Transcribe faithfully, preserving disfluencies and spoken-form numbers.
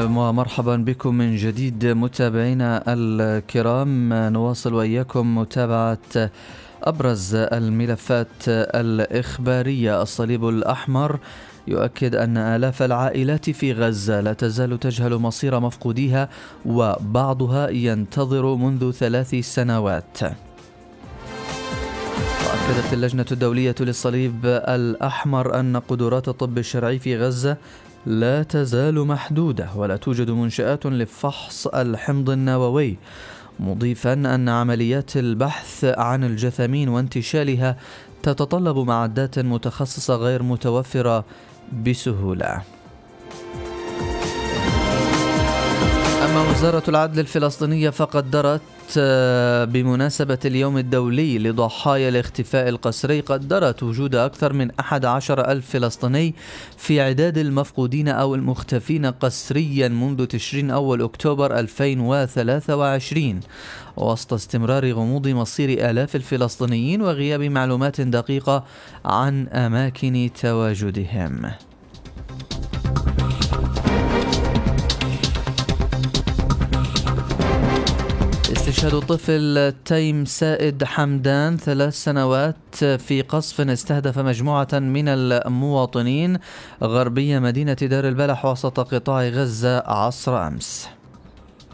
ومرحبا بكم من جديد متابعينا الكرام. نواصل وإياكم متابعة أبرز الملفات الإخبارية. الصليب الأحمر يؤكد أن آلاف العائلات في غزة لا تزال تجهل مصير مفقوديها وبعضها ينتظر منذ ثلاث سنوات. وأكدت اللجنة الدولية للصليب الأحمر أن قدرات الطب الشرعي في غزة لا تزال محدودة ولا توجد منشآت لفحص الحمض النووي، مضيفا أن عمليات البحث عن الجثامين وانتشالها تتطلب معدات متخصصة غير متوفرة بسهولة. أما وزارة العدل الفلسطينية فقدرت بمناسبة اليوم الدولي لضحايا الاختفاء القسري قدرت وجود أكثر من أحد عشر ألف فلسطيني في عداد المفقودين أو المختفين قسريا منذ تشرين أول أكتوبر ألفين وثلاثة وعشرين، وسط استمرار غموض مصير آلاف الفلسطينيين وغياب معلومات دقيقة عن أماكن تواجدهم. استشهاد الطفل تيم سائد حمدان ثلاث سنوات في قصف استهدف مجموعة من المواطنين غربية مدينة دير البلح وسط قطاع غزة عصر أمس.